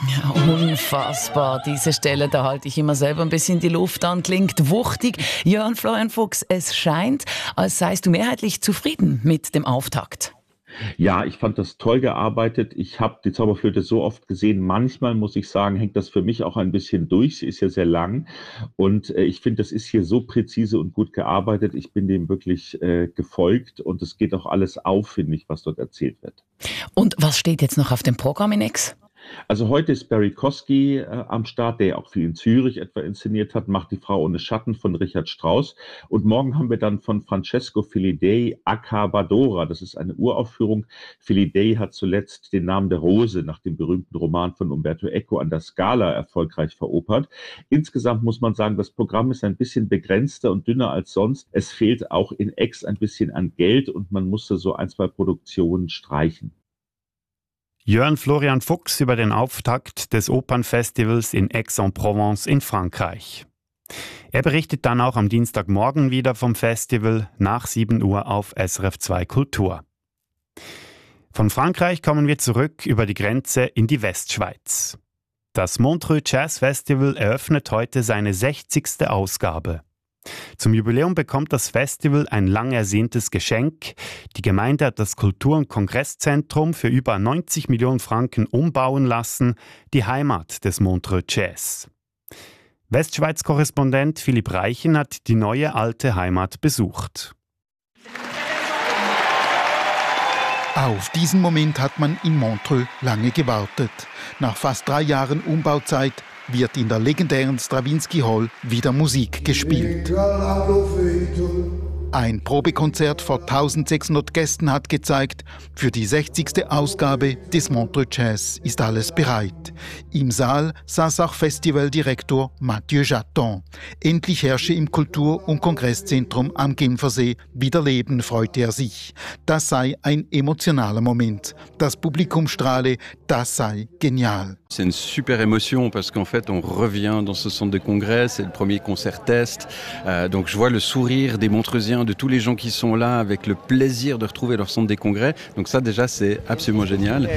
Ja, unfassbar. Diese Stelle, da halte ich immer selber ein bisschen die Luft an. Klingt wuchtig. Jörn Florian Fuchs, es scheint, als seist du mehrheitlich zufrieden mit dem Auftakt. Ja, ich fand das toll gearbeitet. Ich habe die Zauberflöte so oft gesehen. Manchmal, muss ich sagen, hängt das für mich auch ein bisschen durch. Sie ist ja sehr lang. Und ich finde, das ist hier so präzise und gut gearbeitet. Ich bin dem wirklich gefolgt. Und es geht auch alles auf, finde ich, was dort erzählt wird. Und was steht jetzt noch auf dem Programm in X? Also heute ist Barry Kosky am Start, der ja auch viel in Zürich etwa inszeniert hat, macht Die Frau ohne Schatten von Richard Strauss. Und morgen haben wir dann von Francesco Filidei Accabadora. Das ist eine Uraufführung. Filidei hat zuletzt Den Namen der Rose nach dem berühmten Roman von Umberto Eco an der Scala erfolgreich veropert. Insgesamt muss man sagen, das Programm ist ein bisschen begrenzter und dünner als sonst. Es fehlt auch in Aix ein bisschen an Geld und man musste so ein, zwei Produktionen streichen. Jörn Florian Fuchs über den Auftakt des Opernfestivals in Aix-en-Provence in Frankreich. Er berichtet dann auch am Dienstagmorgen wieder vom Festival nach 7 Uhr auf SRF 2 Kultur. Von Frankreich kommen wir zurück über die Grenze in die Westschweiz. Das Montreux Jazz Festival eröffnet heute seine 60. Ausgabe. Zum Jubiläum bekommt das Festival ein lang ersehntes Geschenk. Die Gemeinde hat das Kultur- und Kongresszentrum für über 90 Millionen Franken umbauen lassen, die Heimat des Montreux Jazz. Westschweiz-Korrespondent Philipp Reichen hat die neue alte Heimat besucht. Auf diesen Moment hat man in Montreux lange gewartet. Nach fast 3 Jahren Umbauzeit wird in der legendären Stravinsky Hall wieder Musik gespielt. Ein Probekonzert vor 1600 Gästen hat gezeigt, für die 60. Ausgabe des Montreux Jazz ist alles bereit. Im Saal saß auch Festivaldirektor Mathieu Jaton. Endlich herrsche im Kultur- und Kongresszentrum am Genfersee wieder Leben, freute er sich. Das sei ein emotionaler Moment. Das Publikum strahle, das sei genial. C'est une super émotion parce qu'en fait on revient dans ce centre de congrès, c'est le premier concert test, donc je vois le sourire des Montreusiens, de tous les gens qui sont là avec le plaisir de retrouver leur centre des congrès, donc ça déjà c'est absolument génial.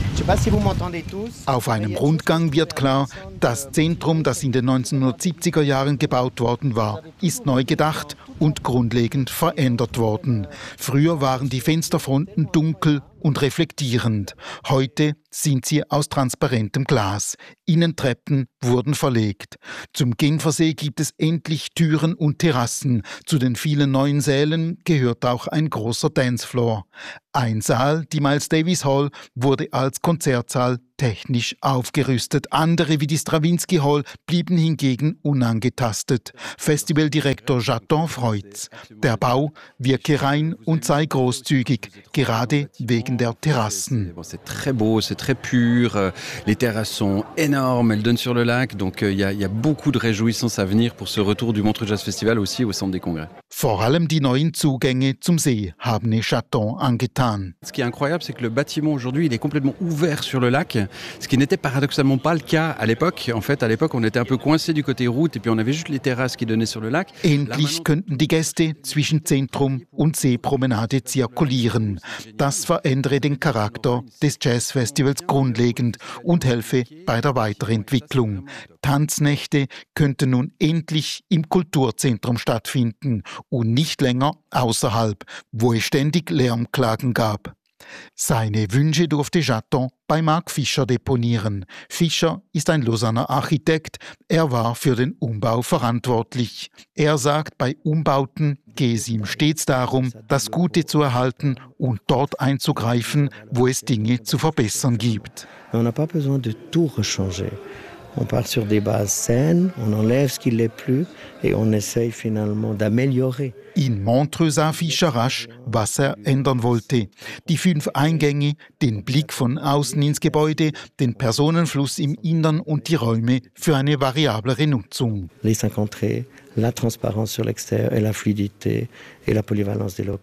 Auf einem Rundgang wird klar, das Zentrum, das in den 1970er Jahren gebaut worden war, ist neu gedacht und grundlegend verändert worden. Früher waren die Fensterfronten dunkel und reflektierend. Heute sind sie aus transparentem Glas. Innentreppen wurden verlegt. Zum Genfersee gibt es endlich Türen und Terrassen. Zu den vielen neuen Sälen gehört auch ein großer Dancefloor. Ein Saal, die Miles Davis Hall, wurde als Konzertsaal technisch aufgerüstet. Andere wie die Stravinsky Hall blieben hingegen unangetastet. Festivaldirektor Jaton freut's. Der Bau wirke rein und sei großzügig, gerade wegen der Terrassen. C'est très beau, c'est très pur, les terrasses sont énormes, elles donnent sur le lac, donc il y a beaucoup de réjouissance à venir pour ce retour du Montreux Jazz Festival aussi au centre des congrès. Vor allem die neuen Zugänge zum See haben es Jaton angetan. Ce qui est incroyable, c'est que le bâtiment aujourd'hui, il est complètement ouvert sur le lac, ce qui n'était paradoxalement pas le cas à l'époque. En fait, à l'époque, on était un peu coincé du côté route et puis on avait juste les terrasses qui donnaient sur le lac. Endlich könnten die Gäste zwischen Zentrum und Seepromenade zirkulieren. Das verändere den Charakter des Jazzfestivals grundlegend und helfe bei der Weiterentwicklung. Tanznächte könnten nun endlich im Kulturzentrum stattfinden und nicht länger außerhalb, wo es ständig Lärmklagen gab. Seine Wünsche durfte Jaton bei Marc Fischer deponieren. Fischer ist ein Lausanner Architekt, er war für den Umbau verantwortlich. Er sagt, bei Umbauten gehe es ihm stets darum, das Gute zu erhalten und dort einzugreifen, wo es Dinge zu verbessern gibt. On n'a pas besoin de tout rechanger. On part sur des bases saines, on enlève ce qui l'est plus et on essaye finalement d'améliorer. In Montreux sah Fischer rasch, was er ändern wollte. Die 5 Eingänge, den Blick von außen ins Gebäude, den Personenfluss im Innern und die Räume für eine variablere Nutzung. Les 5 entrées, la transparence sur l'extérieur et la fluidité et la polyvalence des locaux.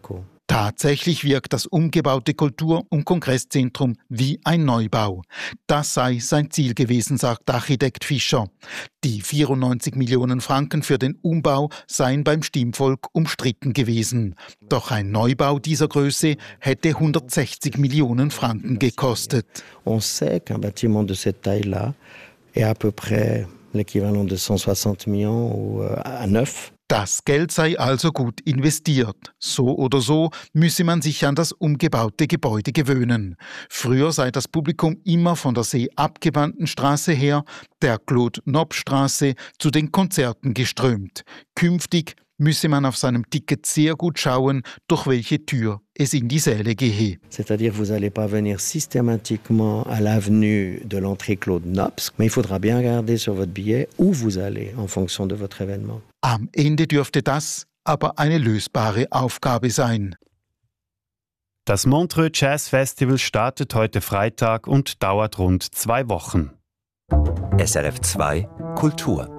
Tatsächlich wirkt das umgebaute Kultur- und Kongresszentrum wie ein Neubau. Das sei sein Ziel gewesen, sagt Architekt Fischer. Die 94 Millionen Franken für den Umbau seien beim Stimmvolk umstritten gewesen. Doch ein Neubau dieser Größe hätte 160 Millionen Franken gekostet. On sait qu'un bâtiment de cette taille-là est à peu près l'équivalent de 160 millions ou à neuf. Das Geld sei also gut investiert. So oder so müsse man sich an das umgebaute Gebäude gewöhnen. Früher sei das Publikum immer von der seeabgewandten Straße her, der Claude-Nob-Straße, zu den Konzerten geströmt. Künftig müsse man auf seinem Ticket sehr gut schauen, durch welche Tür es in die Säle gehe. C'est-à-dire vous n'allez pas venir systématiquement à l'avenue de l'entrée Claude-Nobs, mais il faudra bien regarder sur votre billet où vous allez en fonction de votre événement. Am Ende dürfte das aber eine lösbare Aufgabe sein. Das Montreux Jazz Festival startet heute Freitag und dauert rund 2 Wochen. SRF 2 Kultur.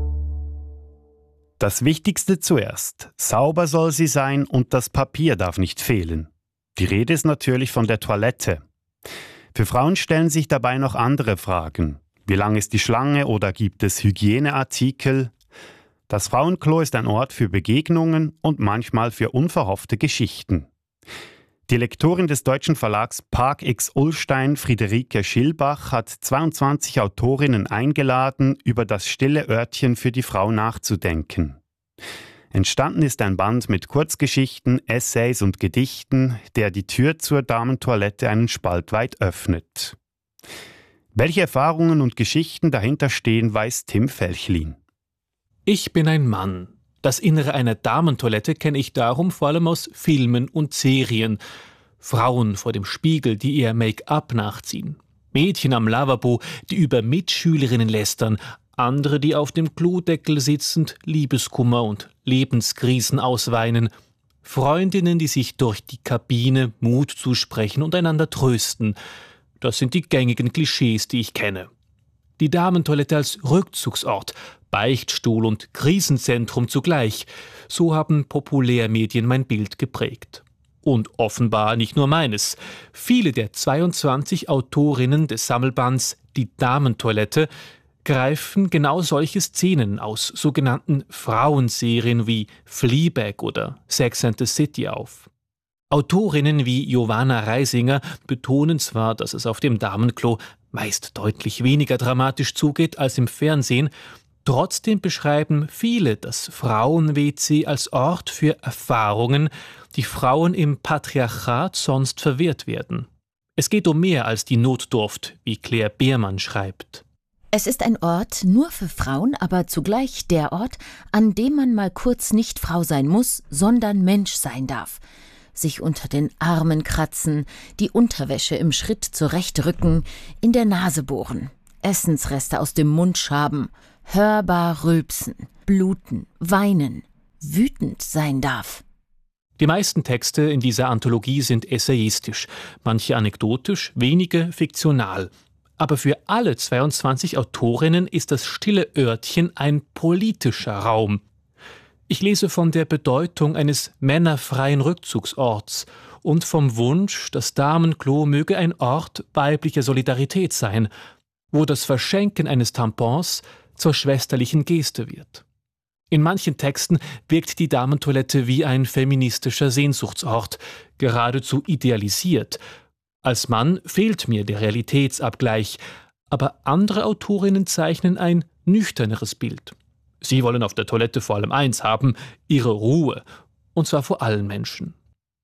Das Wichtigste zuerst. Sauber soll sie sein und das Papier darf nicht fehlen. Die Rede ist natürlich von der Toilette. Für Frauen stellen sich dabei noch andere Fragen. Wie lang ist die Schlange oder gibt es Hygieneartikel? Das Frauenklo ist ein Ort für Begegnungen und manchmal für unverhoffte Geschichten. Die Lektorin des deutschen Verlags Park X Ullstein, Friederike Schilbach, hat 22 Autorinnen eingeladen, über das stille Örtchen für die Frau nachzudenken. Entstanden ist ein Band mit Kurzgeschichten, Essays und Gedichten, der die Tür zur Damentoilette einen Spalt weit öffnet. Welche Erfahrungen und Geschichten dahinter stehen, weiß Tim Felchlin. Ich bin ein Mann. Das Innere einer Damentoilette kenne ich darum vor allem aus Filmen und Serien. Frauen vor dem Spiegel, die ihr Make-up nachziehen. Mädchen am Lavabo, die über Mitschülerinnen lästern. Andere, die auf dem Klodeckel sitzend Liebeskummer und Lebenskrisen ausweinen. Freundinnen, die sich durch die Kabine Mut zusprechen und einander trösten. Das sind die gängigen Klischees, die ich kenne. Die Damentoilette als Rückzugsort, Beichtstuhl und Krisenzentrum zugleich. So haben Populärmedien mein Bild geprägt. Und offenbar nicht nur meines. Viele der 22 Autorinnen des Sammelbands Die Damentoilette greifen genau solche Szenen aus sogenannten Frauenserien wie Fleabag oder Sex and the City auf. Autorinnen wie Giovanna Reisinger betonen zwar, dass es auf dem Damenklo meist deutlich weniger dramatisch zugeht als im Fernsehen, trotzdem beschreiben viele das Frauen-WC als Ort für Erfahrungen, die Frauen im Patriarchat sonst verwehrt werden. Es geht um mehr als die Notdurft, wie Claire Beermann schreibt. Es ist ein Ort nur für Frauen, aber zugleich der Ort, an dem man mal kurz nicht Frau sein muss, sondern Mensch sein darf. Sich unter den Armen kratzen, die Unterwäsche im Schritt zurechtrücken, in der Nase bohren, Essensreste aus dem Mund schaben, hörbar rülpsen, bluten, weinen, wütend sein darf. Die meisten Texte in dieser Anthologie sind essayistisch, manche anekdotisch, wenige fiktional. Aber für alle 22 Autorinnen ist das stille Örtchen ein politischer Raum. Ich lese von der Bedeutung eines männerfreien Rückzugsorts und vom Wunsch, das Damenklo möge ein Ort weiblicher Solidarität sein, wo das Verschenken eines Tampons zur schwesterlichen Geste wird. In manchen Texten wirkt die Damentoilette wie ein feministischer Sehnsuchtsort, geradezu idealisiert. Als Mann fehlt mir der Realitätsabgleich, aber andere Autorinnen zeichnen ein nüchterneres Bild. Sie wollen auf der Toilette vor allem eins haben, ihre Ruhe, und zwar vor allen Menschen.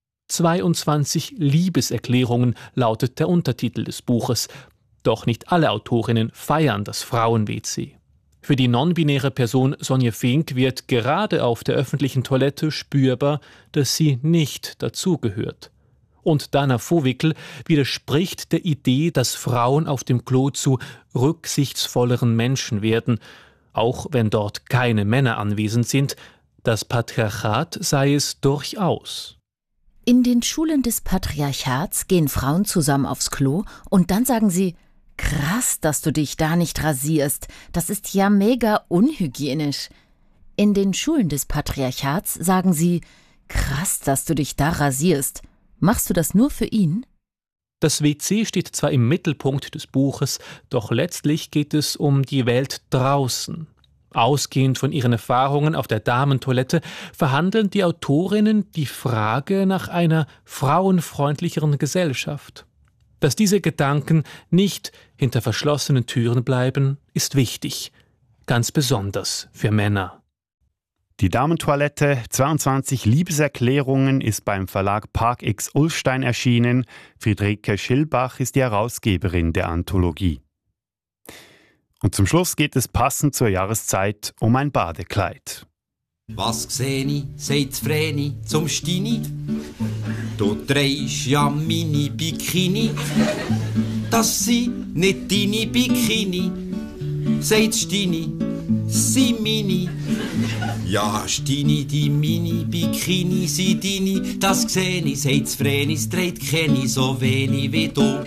22 Liebeserklärungen lautet der Untertitel des Buches, doch nicht alle Autorinnen feiern das Frauen-WC. Für die non-binäre Person Sonja Fink wird gerade auf der öffentlichen Toilette spürbar, dass sie nicht dazugehört. Und Dana Vohwickel widerspricht der Idee, dass Frauen auf dem Klo zu rücksichtsvolleren Menschen werden, auch wenn dort keine Männer anwesend sind. Das Patriarchat sei es durchaus. In den Schulen des Patriarchats gehen Frauen zusammen aufs Klo und dann sagen sie: Krass, dass du dich da nicht rasierst. Das ist ja mega unhygienisch. In den Schulen des Patriarchats sagen sie: Krass, dass du dich da rasierst. Machst du das nur für ihn? Das WC steht zwar im Mittelpunkt des Buches, doch letztlich geht es um die Welt draußen. Ausgehend von ihren Erfahrungen auf der Damentoilette verhandeln die Autorinnen die Frage nach einer frauenfreundlicheren Gesellschaft. Dass diese Gedanken nicht hinter verschlossenen Türen bleiben, ist wichtig, ganz besonders für Männer. Die Damentoilette 22 Liebeserklärungen ist beim Verlag Park X Ullstein erschienen. Friederike Schillbach ist die Herausgeberin der Anthologie. Und zum Schluss geht es passend zur Jahreszeit um ein Badekleid. Was seh ich, sagt Vreni zum Stini. Du trägst ja meine Bikini. Das sind nicht deine Bikini, sagt Stini, sie mini. Ja, Stini, die Mini-Bikini sind deine. Das seh ich, sagt Vreni, es trägt keine so wenig wie du.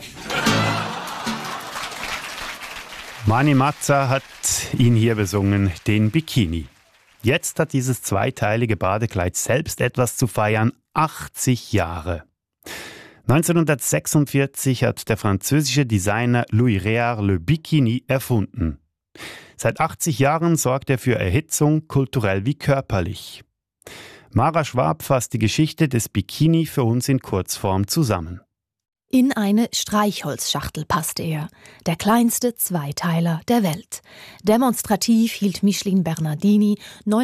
Mani Mazza hat ihn hier besungen, den Bikini. Jetzt hat dieses zweiteilige Badekleid selbst etwas zu feiern, 80 Jahre. 1946 hat der französische Designer Louis Réard le Bikini erfunden. Seit 80 Jahren sorgt er für Erhitzung, kulturell wie körperlich. Mara Schwab fasst die Geschichte des Bikini für uns in Kurzform zusammen. In eine Streichholzschachtel passte er, der kleinste Zweiteiler der Welt. Demonstrativ hielt Micheline Bernardini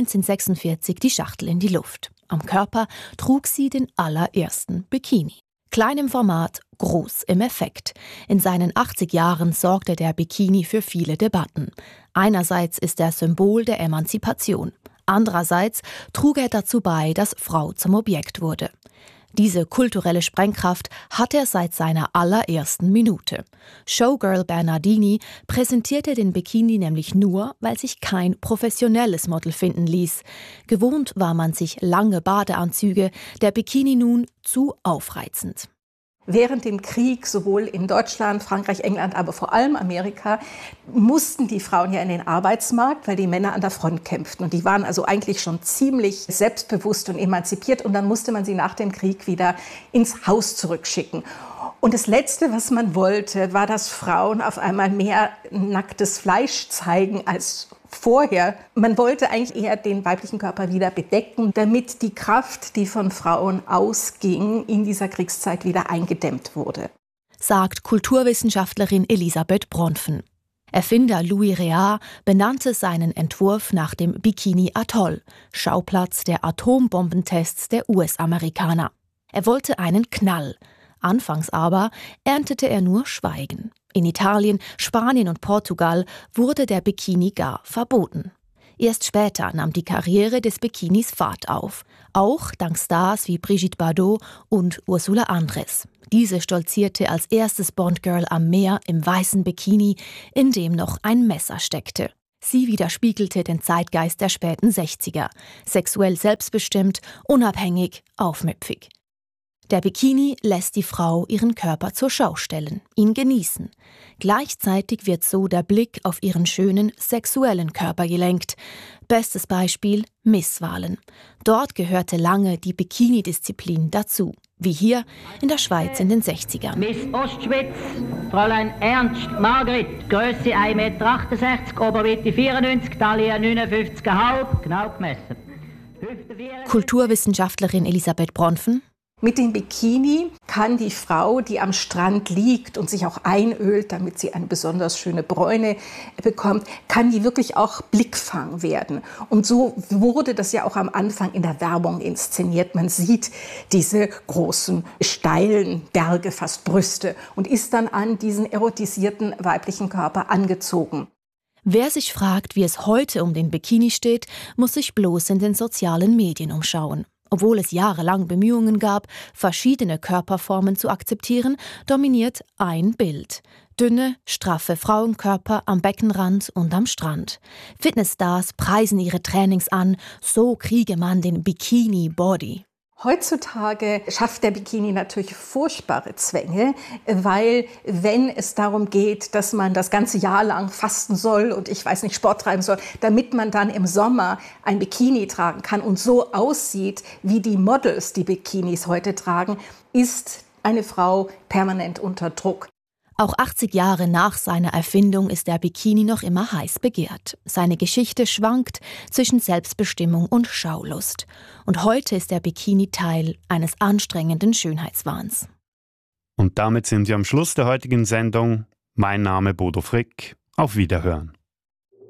1946 die Schachtel in die Luft. Am Körper trug sie den allerersten Bikini. Klein im Format, groß im Effekt. In seinen 80 Jahren sorgte der Bikini für viele Debatten. Einerseits ist er Symbol der Emanzipation. Andererseits trug er dazu bei, dass Frau zum Objekt wurde. Diese kulturelle Sprengkraft hat er seit seiner allerersten Minute. Showgirl Bernardini präsentierte den Bikini nämlich nur, weil sich kein professionelles Model finden ließ. Gewohnt war man sich lange Badeanzüge, der Bikini nun zu aufreizend. Während dem Krieg, sowohl in Deutschland, Frankreich, England, aber vor allem Amerika, mussten die Frauen ja in den Arbeitsmarkt, weil die Männer an der Front kämpften. Und die waren also eigentlich schon ziemlich selbstbewusst und emanzipiert. Und dann musste man sie nach dem Krieg wieder ins Haus zurückschicken. Und das Letzte, was man wollte, war, dass Frauen auf einmal mehr nacktes Fleisch zeigen als vorher. Man wollte eigentlich eher den weiblichen Körper wieder bedecken, damit die Kraft, die von Frauen ausging, in dieser Kriegszeit wieder eingedämmt wurde. Sagt Kulturwissenschaftlerin Elisabeth Bronfen. Erfinder Louis Réard benannte seinen Entwurf nach dem Bikini Atoll, Schauplatz der Atombombentests der US-Amerikaner. Er wollte einen Knall. Anfangs aber erntete er nur Schweigen. In Italien, Spanien und Portugal wurde der Bikini gar verboten. Erst später nahm die Karriere des Bikinis Fahrt auf. Auch dank Stars wie Brigitte Bardot und Ursula Andress. Diese stolzierte als erstes Bond-Girl am Meer im weißen Bikini, in dem noch ein Messer steckte. Sie widerspiegelte den Zeitgeist der späten 60er. Sexuell selbstbestimmt, unabhängig, aufmüpfig. Der Bikini lässt die Frau ihren Körper zur Schau stellen, ihn genießen. Gleichzeitig wird so der Blick auf ihren schönen sexuellen Körper gelenkt. Bestes Beispiel Misswahlen. Dort gehörte lange die Bikini-Disziplin dazu, wie hier in der Schweiz in den 60ern. Miss Ostschweiz, Fräulein Ernst Margrit, Grösse 1,68 Meter, Oberweite 94, Taille 59,5, genau gemessen. Kulturwissenschaftlerin Elisabeth Bronfen. Mit dem Bikini kann die Frau, die am Strand liegt und sich auch einölt, damit sie eine besonders schöne Bräune bekommt, kann die wirklich auch Blickfang werden. Und so wurde das ja auch am Anfang in der Werbung inszeniert. Man sieht diese großen, steilen Berge, fast Brüste, und ist dann an diesen erotisierten weiblichen Körper angezogen. Wer sich fragt, wie es heute um den Bikini steht, muss sich bloß in den sozialen Medien umschauen. Obwohl es jahrelang Bemühungen gab, verschiedene Körperformen zu akzeptieren, dominiert ein Bild. Dünne, straffe Frauenkörper am Beckenrand und am Strand. Fitnessstars preisen ihre Trainings an, so kriege man den Bikini-Body. Heutzutage schafft der Bikini natürlich furchtbare Zwänge, weil wenn es darum geht, dass man das ganze Jahr lang fasten soll und Sport treiben soll, damit man dann im Sommer ein Bikini tragen kann und so aussieht, wie die Models die Bikinis heute tragen, ist eine Frau permanent unter Druck. Auch 80 Jahre nach seiner Erfindung ist der Bikini noch immer heiß begehrt. Seine Geschichte schwankt zwischen Selbstbestimmung und Schaulust. Und heute ist der Bikini Teil eines anstrengenden Schönheitswahns. Und damit sind wir am Schluss der heutigen Sendung. Mein Name Bodo Frick. Auf Wiederhören.